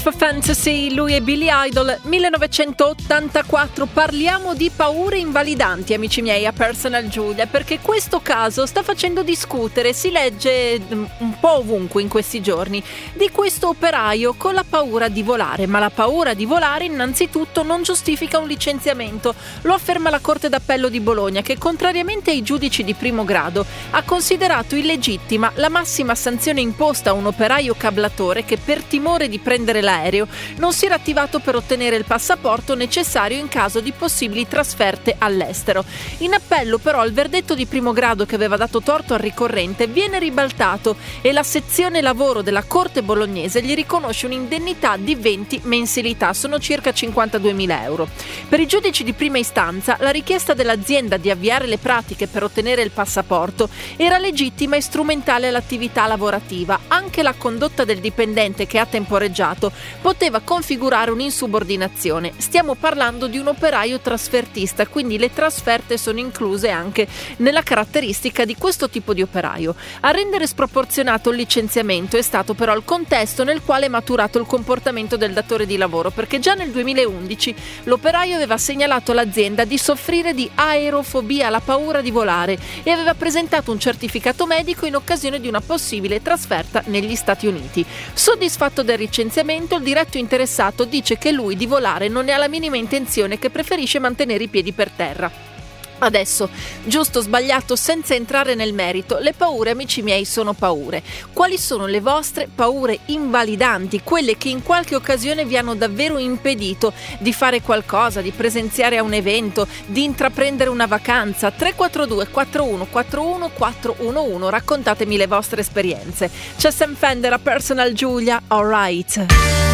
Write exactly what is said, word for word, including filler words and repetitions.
Fantasy, lui è Billy Idol, millenovecentottantaquattro. Parliamo di paure invalidanti, amici miei, a Personal Giulia, perché questo caso sta facendo discutere, si legge un po' ovunque in questi giorni, di questo operaio con la paura di volare. Ma la paura di volare innanzitutto non giustifica un licenziamento, lo afferma la Corte d'Appello di Bologna, che contrariamente ai giudici di primo grado ha considerato illegittima la massima sanzione imposta a un operaio cablatore che per timore di prendere la aereo non si era attivato per ottenere il passaporto necessario in caso di possibili trasferte all'estero. In appello però il verdetto di primo grado, che aveva dato torto al ricorrente, viene ribaltato e la sezione lavoro della Corte bolognese gli riconosce un'indennità di venti mensilità, sono circa cinquantaduemila euro. Per i giudici di prima istanza la richiesta dell'azienda di avviare le pratiche per ottenere il passaporto era legittima e strumentale all'attività lavorativa. Anche la condotta del dipendente che ha temporeggiato poteva configurare un'insubordinazione. Stiamo parlando di un operaio trasfertista, quindi le trasferte sono incluse anche nella caratteristica di questo tipo di operaio. A rendere sproporzionato il licenziamento è stato però il contesto nel quale è maturato il comportamento del datore di lavoro, perché già nel duemilaundici l'operaio aveva segnalato all'azienda di soffrire di aerofobia, la paura di volare, e aveva presentato un certificato medico in occasione di una possibile trasferta negli Stati Uniti. Soddisfatto del licenziamento, il diretto interessato dice che lui di volare non ne ha la minima intenzione, che preferisce mantenere i piedi per terra. Adesso, giusto o sbagliato, senza entrare nel merito, le paure, amici miei, sono paure. Quali sono le vostre paure invalidanti, quelle che in qualche occasione vi hanno davvero impedito di fare qualcosa, di presenziare a un evento, di intraprendere una vacanza? tre quattro due quattro uno quattro uno quattro uno uno, raccontatemi le vostre esperienze. C'è Sam Fender a Personal Giulia, alright.